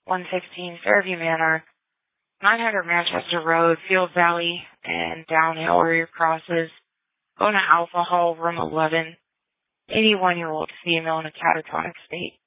116 Fairview Manor, 900 Manchester Road, Field Valley, and downhill area crosses. Bona Alpha Hall, room 11. 81-year-old female in a catatonic state.